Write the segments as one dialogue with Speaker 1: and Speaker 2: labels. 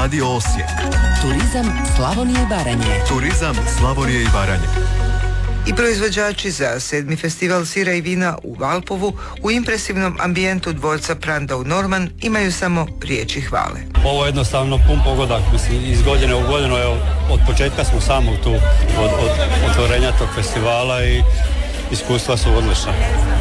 Speaker 1: Radio Osijek.
Speaker 2: Turizam Slavonije i Baranje.
Speaker 1: Turizam Slavonije i Baranje.
Speaker 3: I proizvođači za 7. festival sira i vina u Valpovu u impresivnom ambijentu dvorca Prandau Norman imaju samo riječi hvale.
Speaker 4: Ovo je jednostavno pun pogodak, mislim, iz godine u godinu, evo, od početka smo samog tu, od otvorenja tog festivala i iskustva su odlična.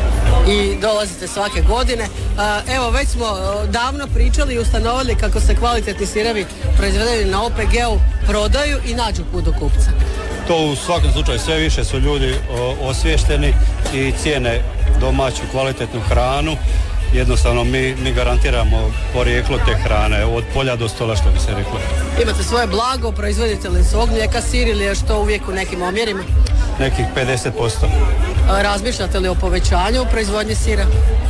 Speaker 5: I dolazite svake godine. Evo, već smo davno pričali i ustanovili kako se kvalitetni sirevi proizvedeni na OPG-u prodaju i nađu put do kupca.
Speaker 4: To u svakom slučaju sve više su ljudi osviješteni i cijene domaću kvalitetnu hranu. Jednostavno mi garantiramo porijeklo te hrane, od polja do stola, što bi se reklo.
Speaker 5: Imate svoje blago, proizvodite li svog mlijeka, sir ili je što uvijek u nekim omjerima?
Speaker 4: Nekih 50%.
Speaker 5: Razmišljate li o povećanju u proizvodnji sira?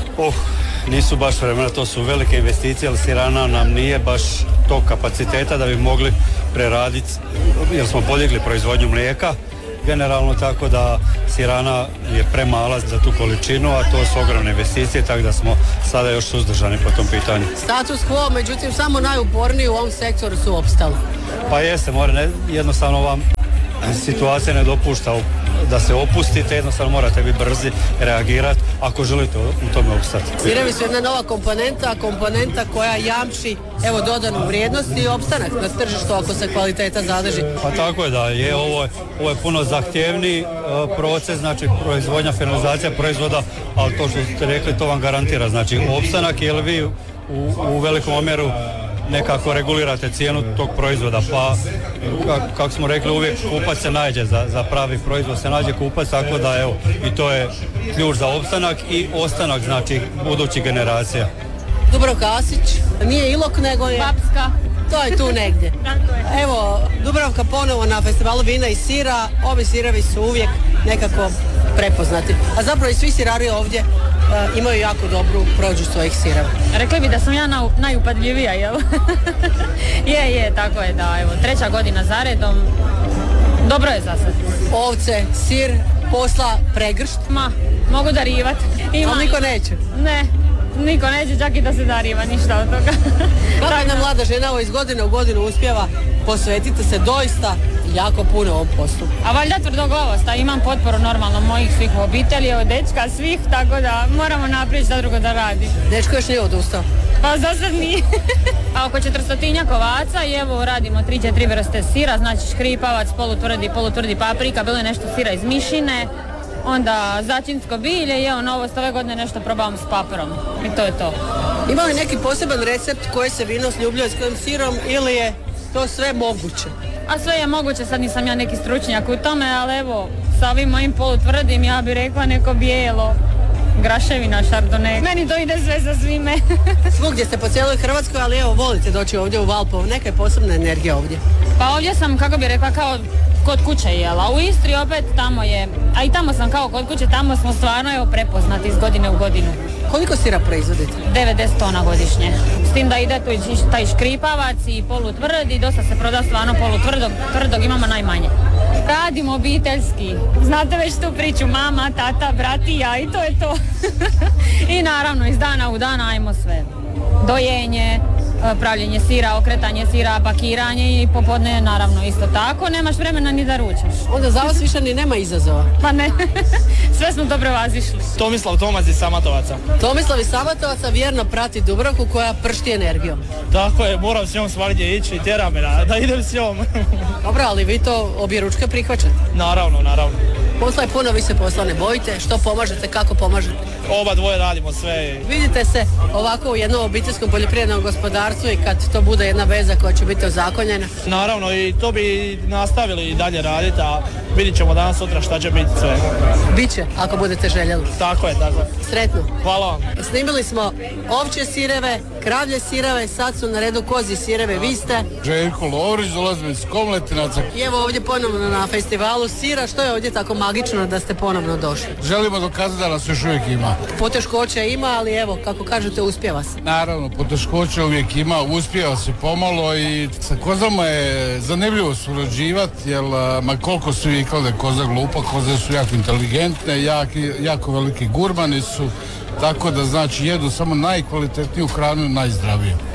Speaker 4: Nisu baš vremena, to su velike investicije, ali sirana nam nije baš tog kapaciteta da bi mogli preraditi, jer smo podigli proizvodnju mlijeka generalno, tako da sirana je premala za tu količinu, a to su ogromne investicije, tako da smo sada još suzdržani po tom pitanju.
Speaker 5: Status quo, međutim, samo najuporniji u ovom sektoru su opstali.
Speaker 4: Pa jeste, jednostavno vam situacija ne dopušta da se opustite, jednostavno morate biti brzi, reagirati ako želite u tome opstati.
Speaker 5: Sirevi su jedna nova komponenta koja jamči dodanu vrijednost i opstanak na tržištu ako se kvaliteta zadrži.
Speaker 4: Pa tako je da je, ovo je puno zahtjevniji proces, znači proizvodnja, finalizacija proizvoda, ali to što ste rekli, to vam garantira, znači opstanak, jer vi u velikom omjeru nekako regulirate cijenu tog proizvoda, pa kako smo rekli, uvijek kupac se nađe za pravi proizvod, se nađe kupac, tako da evo, i to je ključ za opstanak i ostanak, znači, budućih generacija.
Speaker 5: Dubravka Asić, nije Ilok, nego je Bapska. To je tu negdje. Evo, Dubravka ponovo na festivalu vina i sira. Ovi sirevi su uvijek nekako prepoznati. A zapravo i svi sirari ovdje imaju jako dobru prođu svojih sireva.
Speaker 6: Rekli bi da sam ja najupadljivija, jel? je, tako je, da, evo, 3. godina za redom. Dobro je za sad.
Speaker 5: Ovce, sir, posla pregršt.
Speaker 6: Mogu darivati.
Speaker 5: Ali niko neće?
Speaker 6: Ne. Niko neće čak i da se dariva ništa od toga.
Speaker 5: Kako jedna mlada žena iz godine u godinu uspijeva posvetiti se doista jako puno ovom poslu?
Speaker 6: A valjda tvrdoglavost, imam potporu normalno mojih svih obitelji, od dečka svih, tako da moramo naprijeći da drugo da radi.
Speaker 5: Dečko još nije odustao?
Speaker 6: Pa za sad nije. A oko 400 ovaca i evo radimo 3-4 vrste sira, znači škripavac, polutvrdi paprika, bilo je nešto sira iz mišine, onda začinsko bilje i evo novost ove godine nešto probam s papirom i to je to.
Speaker 5: Ima li neki poseban recept koji se vino sljubljuje s kojim sirom ili je to sve moguće?
Speaker 6: A sve je moguće, sad nisam ja neki stručnjak u tome, ali evo sa ovim mojim polutvrdim ja bih rekla neko bijelo, graševina, šardone. Meni to ide sve za svime.
Speaker 5: Svugdje ste po cijeloj Hrvatskoj, ali evo volite doći ovdje u Valpovo, neka je posebna energija ovdje.
Speaker 6: Pa ovdje sam, kako bih rekla, kao kod kuće jela. U Istri opet tamo je, a i tamo sam kao kod kuće, tamo smo stvarno prepoznati iz godine u godinu.
Speaker 5: Koliko sira proizvodite?
Speaker 6: 90 tona godišnje. S tim da ide tu taj škripavac i polutvrd i dosta se proda stvarno polutvrdog imamo najmanje. Radimo obiteljski. Znate već tu priču, mama, tata, brat i ja i to je to. I naravno iz dana u dan ajmo sve. Dojenje, pravljenje sira, okretanje sira, pakiranje i popodne naravno isto tako. Nemaš vremena ni da ručaš.
Speaker 5: Onda za vas više ni nema izazova?
Speaker 6: Pa ne, sve smo dobro vazišli.
Speaker 7: Tomislav Tomac iz Samatovaca.
Speaker 5: Tomislav iz Samatovaca vjerno prati Dubravku koja pršti energijom.
Speaker 7: Tako je, moram s njom svagdje ići i tjera me da idem s njom.
Speaker 5: Dobro, ali vi to objeručke prihvaćate?
Speaker 7: Naravno.
Speaker 5: Posla je puno, vi se posla ne bojite. Što pomažete, kako pomažete?
Speaker 7: Oba dvoje radimo sve.
Speaker 5: Vidite se ovako u jednom obiteljskom poljoprivrednom gospodarstvu i kad to bude jedna veza koja će biti ozakonjena?
Speaker 7: Naravno, i to bi nastavili i dalje raditi, a vidit ćemo danas sutra šta će biti sve.
Speaker 5: Biće, ako budete željeli.
Speaker 7: Tako je.
Speaker 5: Sretno.
Speaker 7: Hvala vam.
Speaker 5: Snimili smo ovčje sireve, kravlje sireve, sad su na redu kozji sireve. Vi ste?
Speaker 8: Željko Lovrić, dolazim iz Komletinaca.
Speaker 5: I evo ovdje ponovno na festivalu sira. Što je ovdje tako magično da ste ponovno došli?
Speaker 8: Želimo dokazati da nas još uvijek ima.
Speaker 5: Poteškoća ima, ali evo, kako kažete, uspijeva se.
Speaker 8: Naravno, poteškoća uvijek ima, uspijeva se pomalo i sa kozama je zanimljivo surađivati, jer ma koliko su vikali da je koza glupa, koze su jako inteligentne, jako veliki gurmani su, tako da znači jedu samo najkvalitetniju hranu i najzdraviju.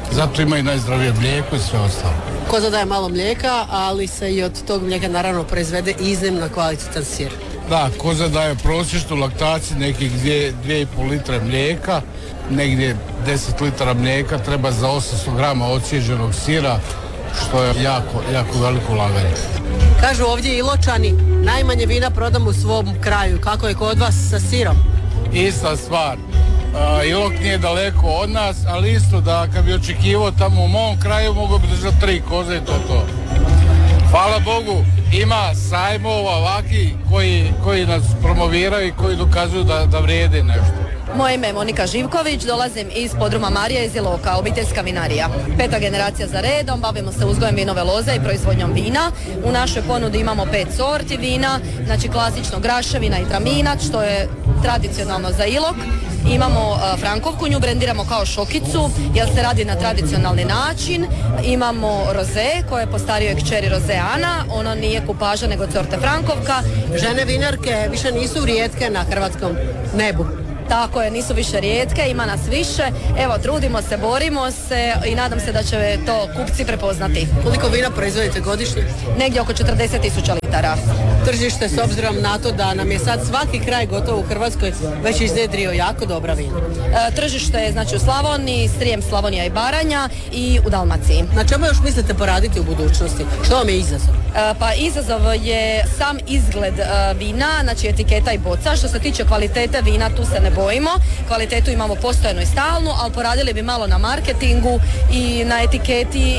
Speaker 8: Zato ima i najzdravije mlijeko i sve ostalo.
Speaker 5: Koza daje malo mlijeka, ali se i od tog mlijeka naravno proizvede iznimno kvalitetan sir.
Speaker 8: Da, koza daje prosječnu laktaciju nekih 2,5 litre mlijeka, negdje 10 litara mlijeka treba za 800 grama odsjeđenog sira, što je jako veliko ulaganje.
Speaker 5: Kažu ovdje Iločani, najmanje vina prodam u svom kraju. Kako je kod vas sa sirom?
Speaker 8: Ista stvar. Ilok nije daleko od nas, ali isto da kad bi očekivao tamo u mom kraju mogu bi držati 3 koze i to. Hvala Bogu, ima sajmova ovaki koji nas promoviraju i koji dokazuju da vrijede nešto.
Speaker 9: Moje ime je Monika Živković, dolazim iz podruma Marija iz Iloka, obiteljska vinarija. 5. generacija za redom, bavimo se uzgojem vinove loze i proizvodnjom vina. U našoj ponudi imamo 5 sorti vina, znači klasično graševina i traminac, što je tradicionalno za Ilok. Imamo frankovku, nju brendiramo kao šokicu, jer se radi na tradicionalni način. Imamo roze, koje je po starijoj kćeri rozeana, ono nije kupaža nego sorte frankovka.
Speaker 5: Žene vinarke više nisu rijetke na hrvatskom nebu.
Speaker 9: Tako je, nisu više rijetke, ima nas više. Evo, trudimo se, borimo se i nadam se da će to kupci prepoznati.
Speaker 5: Koliko vina proizvodite godišnje?
Speaker 9: Negdje oko 40.000 litara.
Speaker 5: Tržište, s obzirom na to da nam je sad svaki kraj gotovo u Hrvatskoj već iznjedrio jako dobra vina.
Speaker 9: Tržište je znači u Slavoniji, Srijem, Slavonija i Baranja i u Dalmaciji.
Speaker 5: Na čemu još mislite poraditi u budućnosti? Što vam je izazov?
Speaker 9: Pa izazov je sam izgled vina, znači etiketa i boca. Što se tiče kvalitete vina, tu se ne bojimo. Kvalitetu imamo postojanu i stalnu, ali poradili bi malo na marketingu i na etiketi,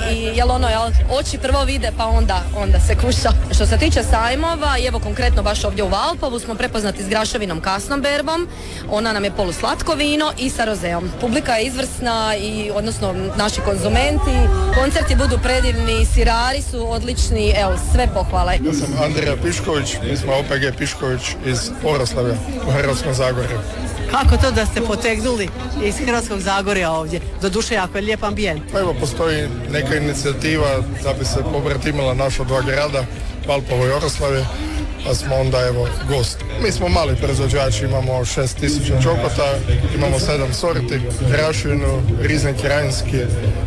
Speaker 9: oči prvo vide pa onda se kuša. Što se tiče sajmova, i evo konkretno baš ovdje u Valpovu smo prepoznati s graševinom kasnom berbom. Ona nam je poluslatko vino i sa rozeom. Publika je izvrsna i odnosno naši konzumenti. Koncerti budu predivni, sirari su odlični, evo sve pohvale.
Speaker 10: Ja sam Andrija Pišković, mi smo OPG Pišković iz Oroslavja u Hrvatskom Zagorju.
Speaker 5: Kako to da ste potegnuli iz Hrvatskog Zagorja ovdje? Doduše jako je lijep ambijent.
Speaker 10: Pa evo, postoji neka inicijativa da bi se pobratimila naša dva grada, Valpovo i Oroslavje, pa smo onda evo gost. Mi smo mali proizvođači, imamo 6.000 čokota, imamo 7 sorti, grašvinu, Riesling Rajinski,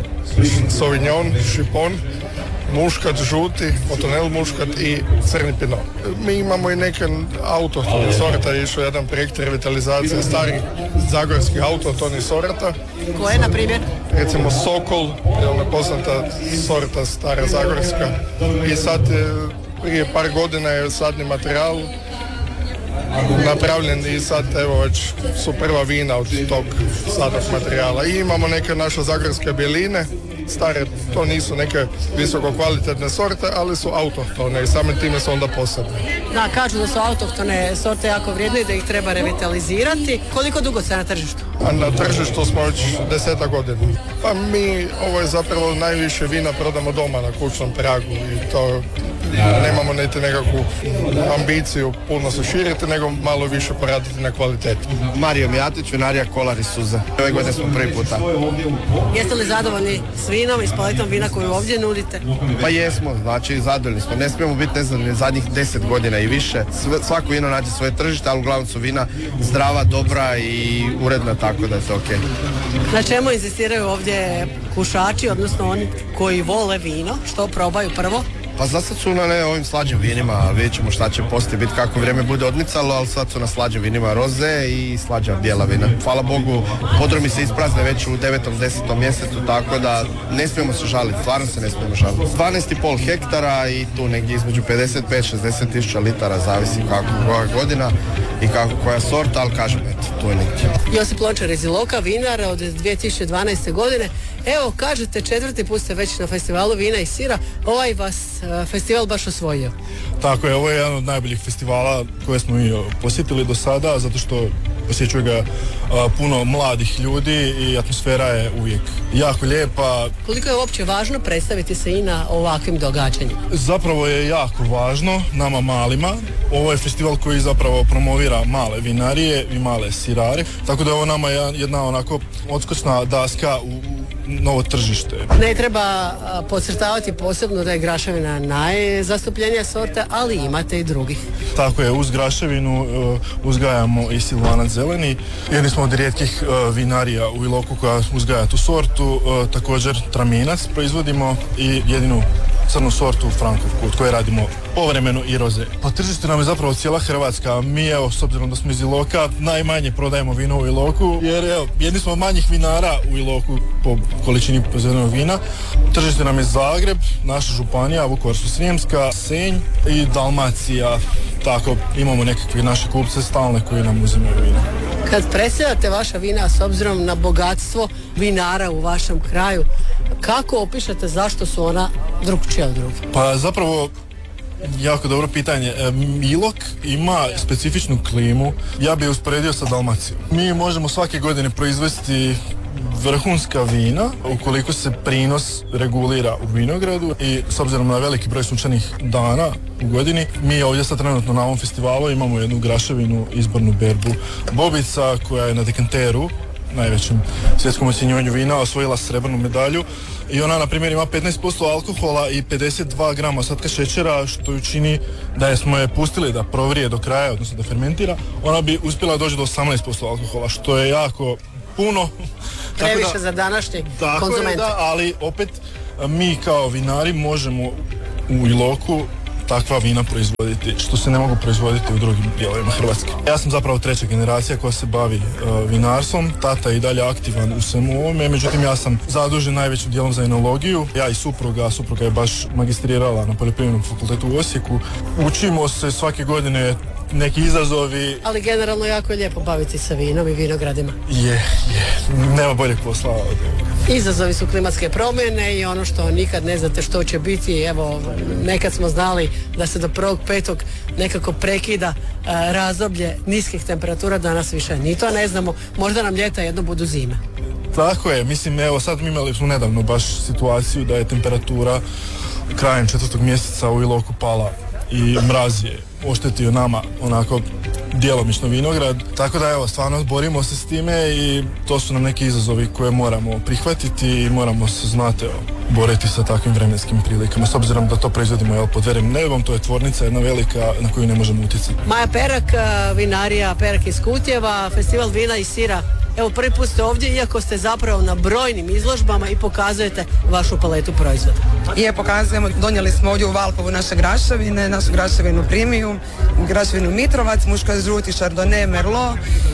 Speaker 10: Sauvignon, Šipon, muškat žuti, Otonel muškat i crni pinot. Mi imamo i neke autohtone sorta, išao jedan projekt revitalizacije starih zagorskih autohtonih sorata.
Speaker 5: Koje, na primjer?
Speaker 10: Recimo Sokol, je ona poznata sorta stara zagorska. I sad prije par godina je sadni materijal napravljen i sad evo već su prva vina od tog sadnog materijala. I imamo neke naše zagorske bjeline, stare, to nisu neke visoko kvalitetne sorte, ali su autohtone i samim time su onda posebne.
Speaker 5: Da, kažu da su autohtone sorte jako vrijedne i da ih treba revitalizirati. Koliko dugo ste na tržištu?
Speaker 10: A na tržištu smo već 10 godina. Pa mi, ovo je zapravo najviše vina prodamo doma na kućnom pragu i to nemamo niti nekakvu ambiciju puno se širiti, nego malo više poraditi na kvalitetu.
Speaker 11: Mario Mijatić, vinarija Kolar iz Suze. Ove godine smo prvi puta.
Speaker 5: Jeste li zadovoljni s vinom i s paletom vina koju ovdje nudite?
Speaker 11: Pa jesmo, znači zadovoljni smo. Ne smijemo biti nezadovoljni zadnjih 10 godina i više. Svako vino nađe svoje tržište, ali uglavnom su vina zdrava, dobra i uredna, tako da je to okej.
Speaker 5: Na čemu insistiraju ovdje kušači, odnosno oni koji vole vino? Što probaju prvo?
Speaker 11: Pa za sad su na ovim slađim vinima, vidjet ćemo šta će poslije biti kako vrijeme bude odmicalo, ali sad su na slađim vinima roze i slađa bijela vina. Hvala Bogu, podrumi se isprazne već u 9. 10. mjesecu, tako da ne smijemo se žaliti, stvarno se ne smijemo žaliti. 12,5 hektara i tu negdje između 55-60 tisuća litara, zavisi kako koja godina i kako koja sorta, ali kažem, eto, tu je negdje.
Speaker 5: Josip Lončar iz Iloka, vinar od 2012. godine. Evo, kažete, 4. put ste već na festivalu vina i sira, ovaj vas festival baš osvojio.
Speaker 12: Tako je, ovo je jedan od najboljih festivala koje smo mi posjetili do sada, zato što posjećuje ga puno mladih ljudi i atmosfera je uvijek jako lijepa.
Speaker 5: Koliko je uopće važno predstaviti se i na ovakvim događanjima?
Speaker 12: Zapravo je jako važno nama malima. Ovo je festival koji zapravo promovira male vinarije i male sirare, tako da je ovo nama jedna onako odskočna daska novo tržište.
Speaker 5: Ne treba podcrtavati posebno da je graševina najzastupljenija sorta, ali imate i drugih.
Speaker 12: Tako je, uz graševinu uzgajamo i silvanac zeleni. Jedni smo od rijetkih vinarija u Iloku koja uzgaja tu sortu. Također traminac proizvodimo i jedinu crnu sortu u Frankovku od koje radimo povremeno i roze. Po tržištu nam je zapravo cijela Hrvatska. Mi evo, s obzirom da smo iz Iloka, najmanje prodajemo vino u Iloku, jer evo, jedni smo od manjih vinara u Iloku po količini proizvedenog vina. Tržište nam je Zagreb, naša županija, Vukovarsko-srijemska, Senj i Dalmacija. Tako, imamo nekakve naše kupce stalne koji nam uzimaju vina.
Speaker 5: Kad predstavljate vaša vina s obzirom na bogatstvo vinara u vašem kraju, kako opišete zašto su ona drukčija od drugih?
Speaker 12: Pa zapravo, jako dobro pitanje. Ilok ima specifičnu klimu, ja bih je usporedio sa Dalmacijom. Mi možemo svake godine proizvesti vrhunska vina ukoliko se prinos regulira u vinogradu i s obzirom na veliki broj sunčanih dana u godini, mi ovdje sad trenutno na ovom festivalu imamo jednu graševinu, izbornu berbu Bobica koja je na dekanteru, najvećem svjetskom ocjenjivanju vina, osvojila srebrnu medalju i ona na primjer ima 15% alkohola i 52 grama ostatka šećera, što ju čini da smo je pustili da provrije do kraja, odnosno da fermentira, ona bi uspjela doći do 18% alkohola, što je jako puno.
Speaker 5: Previše za današnji konzumente.
Speaker 12: Da, ali opet mi kao vinari možemo u Iloku takva vina proizvoditi, što se ne mogu proizvoditi u drugim dijelovima Hrvatske. Ja sam zapravo treća generacija koja se bavi vinarstvom, tata je i dalje aktivan u svemu ovome, međutim ja sam zadužen najvećim dijelom za enologiju, ja i supruga je baš magistrirala na Poljoprivrednom fakultetu u Osijeku. Učimo se svake godine neki izazovi.
Speaker 5: Ali generalno jako je lijepo baviti se vinom i vinogradima.
Speaker 12: Nema boljeg posla od ovoga.
Speaker 5: Izazovi su klimatske promjene i ono što nikad ne znate što će biti. Evo, nekad smo znali da se do 1.5. nekako prekida razdoblje niskih temperatura, danas više ni to ne znamo. Možda nam ljeta jedno budu zime.
Speaker 12: Tako je, mislim, evo sad mi imali smo nedavno baš situaciju da je temperatura krajem 4. mjeseca u Iloku pala i mraz je oštetio nama onako djelomično vinograd, tako da evo stvarno borimo se s time i to su nam neki izazovi koje moramo prihvatiti i moramo se znati boriti sa takvim vremenskim prilikama, s obzirom da to proizvodimo pod verim nebom, to je tvornica jedna velika na koju ne možemo utjecati.
Speaker 5: Maja Perak, vinarija Perak iz Kutjeva, festival vina i sira. Evo, prvi put ste ovdje, iako ste zapravo na brojnim izložbama i pokazujete vašu paletu proizvoda.
Speaker 13: Pokazujemo, donijeli smo ovdje u Valpovu naše graševine, našu graševinu Premium, graševinu Mitrovac, muško žuti, Chardonnay, Merlot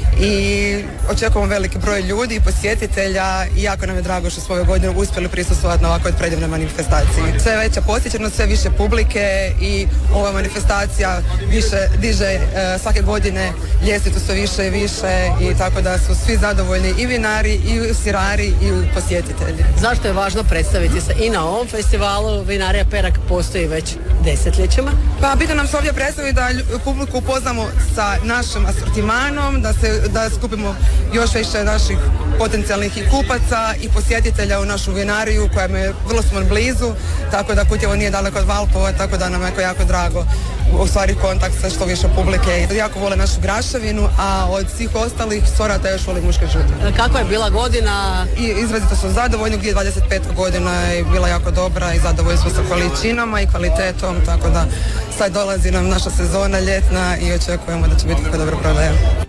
Speaker 13: i očekujemo veliki broj ljudi i posjetitelja i jako nam je drago što smo ove godine uspjeli prisustvovati na ovakvoj predivnoj manifestaciji. Sve veća posjećenost, sve više publike i ova manifestacija diže svake godine ljestvicu sve više i više i tako da su svi zadovoljni i vinari, i sirari, i posjetitelji.
Speaker 5: Zašto je važno predstaviti se i na ovom festivalu? Vinarija Perak postoji već desetljećima.
Speaker 13: Pa bitno nam se ovdje predstaviti da publiku upoznamo sa našim asortimanom, da skupimo još više naših potencijalnih i kupaca i posjetitelja u našu vinariju koja je vrlo smo blizu, tako da Kutjevo nije daleko od Valpova, tako da nam je jako drago u stvari kontakt sa što više publike. Jako vole našu graševinu, a od svih ostalih sorata još voli muške žute.
Speaker 5: Kakva je bila godina?
Speaker 13: I izrazito smo zadovoljni, 2025. godina je bila jako dobra i zadovoljni smo sa količinama i kvalitetom, tako da sad dolazi nam naša sezona ljetna i očekujemo da će biti jako dobra prodaja.